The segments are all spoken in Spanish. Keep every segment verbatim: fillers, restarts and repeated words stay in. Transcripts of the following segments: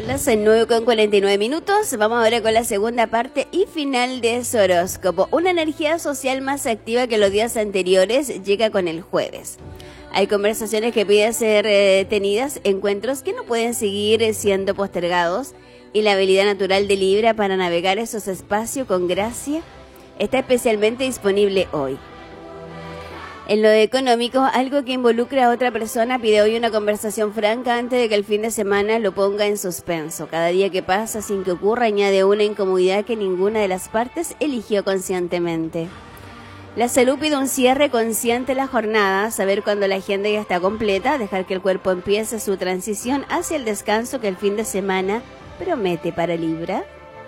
Las nueve con cuarenta y nueve minutos, vamos ahora con la segunda parte y final de su horóscopo. Una energía social más activa que los días anteriores llega con el jueves. Hay conversaciones que piden ser eh, tenidas, encuentros que no pueden seguir siendo postergados y la habilidad natural de Libra para navegar esos espacios con gracia está especialmente disponible hoy. En lo económico, algo que involucra a otra persona pide hoy una conversación franca antes de que el fin de semana lo ponga en suspenso. Cada día que pasa sin que ocurra añade una incomodidad que ninguna de las partes eligió conscientemente. La salud pide un cierre consciente de la jornada, saber cuando la agenda ya está completa, dejar que el cuerpo empiece su transición hacia el descanso que el fin de semana promete para Libra.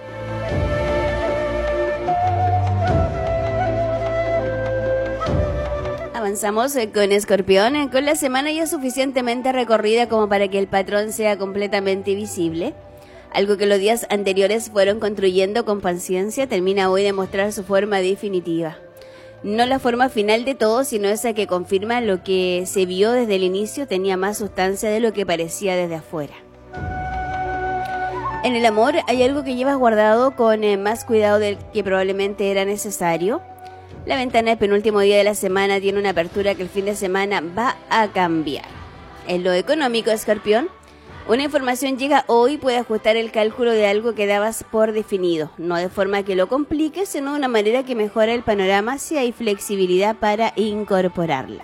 Avanzamos con Escorpión, con la semana ya suficientemente recorrida como para que el patrón sea completamente visible. Algo que los días anteriores fueron construyendo con paciencia termina hoy de mostrar su forma definitiva. No la forma final de todo, sino esa que confirma lo que se vio desde el inicio tenía más sustancia de lo que parecía desde afuera. En el amor hay algo que llevas guardado con eh, más cuidado del que probablemente era necesario. La ventana del penúltimo día de la semana tiene una apertura que el fin de semana va a cambiar. En lo económico, Escorpión, una información llega hoy y puede ajustar el cálculo de algo que dabas por definido, no de forma que lo complique, sino de una manera que mejora el panorama si hay flexibilidad para incorporarla.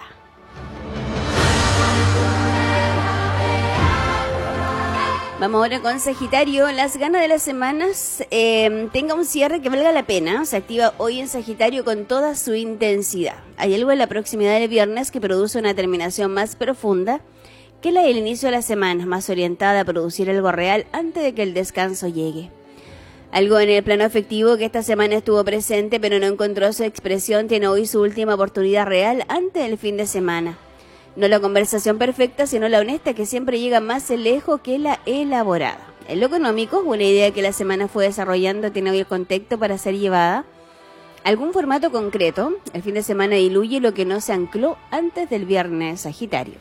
Vamos ahora con Sagitario. Las ganas de las semanas eh, tenga un cierre que valga la pena. Se activa hoy en Sagitario con toda su intensidad. Hay algo en la proximidad del viernes que produce una terminación más profunda que la del inicio de la semana, más orientada a producir algo real antes de que el descanso llegue. Algo en el plano afectivo que esta semana estuvo presente pero no encontró su expresión tiene hoy su última oportunidad real antes del fin de semana. No la conversación perfecta, sino la honesta que siempre llega más lejos que la elaborada. En lo económico, una idea que la semana fue desarrollando tiene hoy el contexto para ser llevada a algún formato concreto. El fin de semana diluye lo que no se ancló antes del viernes, Sagitario.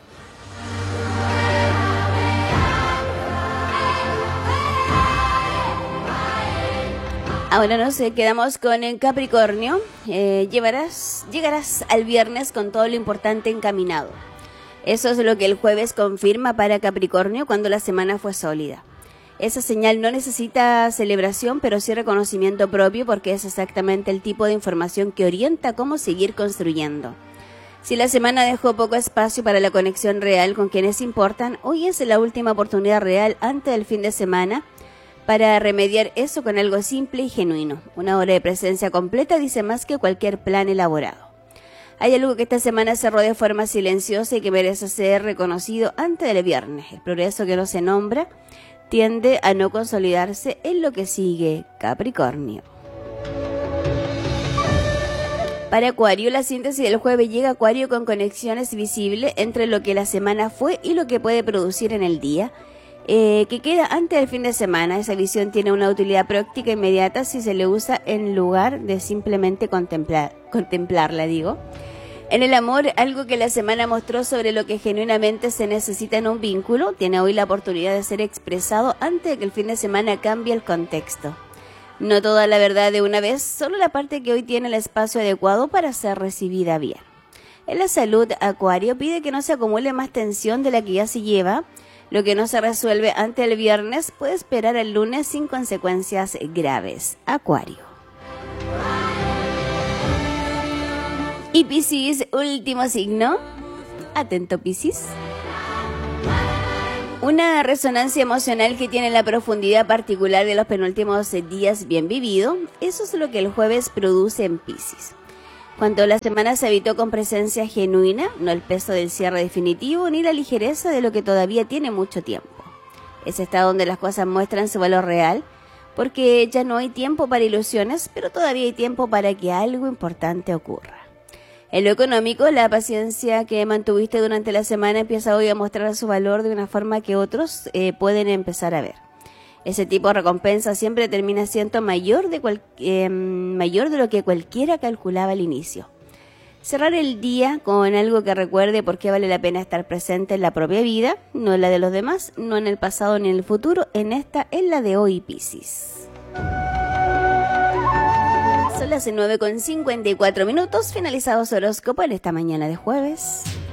Ahora nos eh, quedamos con el Capricornio. Eh, llevarás, llegarás al viernes con todo lo importante encaminado. Eso es lo que el jueves confirma para Capricornio cuando la semana fue sólida. Esa señal no necesita celebración, pero sí reconocimiento propio porque es exactamente el tipo de información que orienta cómo seguir construyendo. Si la semana dejó poco espacio para la conexión real con quienes importan, hoy es la última oportunidad real antes del fin de semana para remediar eso con algo simple y genuino. Una hora de presencia completa dice más que cualquier plan elaborado. Hay algo que esta semana cerró de forma silenciosa y que merece ser reconocido antes del viernes. El progreso que no se nombra tiende a no consolidarse en lo que sigue, Capricornio. Para Acuario, la síntesis del jueves llega a Acuario con conexiones visibles entre lo que la semana fue y lo que puede producir en el día, eh, que queda antes del fin de semana. Esa visión tiene una utilidad práctica inmediata si se le usa en lugar de simplemente contemplar, contemplarla, digo. En el amor, algo que la semana mostró sobre lo que genuinamente se necesita en un vínculo, tiene hoy la oportunidad de ser expresado antes de que el fin de semana cambie el contexto. No toda la verdad de una vez, solo la parte que hoy tiene el espacio adecuado para ser recibida bien. En la salud, Acuario pide que no se acumule más tensión de la que ya se lleva. Lo que no se resuelve antes del viernes puede esperar el lunes sin consecuencias graves. Acuario. Y Piscis, último signo. Atento, Piscis. Una resonancia emocional que tiene la profundidad particular de los penúltimos días bien vivido. Eso es lo que el jueves produce en Piscis. Cuando la semana se habitó con presencia genuina, no el peso del cierre definitivo ni la ligereza de lo que todavía tiene mucho tiempo. Es estado donde las cosas muestran su valor real, porque ya no hay tiempo para ilusiones, pero todavía hay tiempo para que algo importante ocurra. En lo económico, la paciencia que mantuviste durante la semana empieza hoy a mostrar su valor de una forma que otros eh, pueden empezar a ver. Ese tipo de recompensa siempre termina siendo mayor de, cual, eh, mayor de lo que cualquiera calculaba al inicio. Cerrar el día con algo que recuerde por qué vale la pena estar presente en la propia vida, no en la de los demás, no en el pasado ni en el futuro, en esta, en la de hoy, Piscis. Son las nueve con cincuenta y cuatro minutos, finalizados horóscopo en esta mañana de jueves.